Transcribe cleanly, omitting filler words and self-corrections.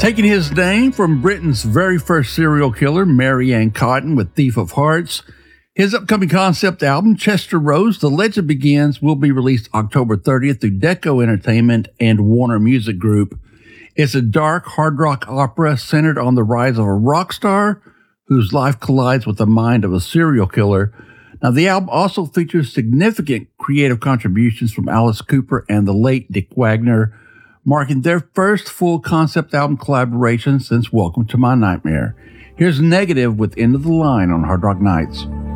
Taking his name from Britain's very first serial killer, Mary Ann Cotton, with Thief of Hearts, his upcoming concept album, Chester Rose, The Legend Begins, will be released October 30th through Decco Entertainment and Warner Music Group. It's a dark hard rock opera centered on the rise of a rock star whose life collides with the mind of a serial killer. Now, the album also features significant creative contributions from Alice Cooper and the late Dick Wagner, marking their first full concept album collaboration since Welcome to My Nightmare. Here's Negative with End of the Line on Hard Rock Nights.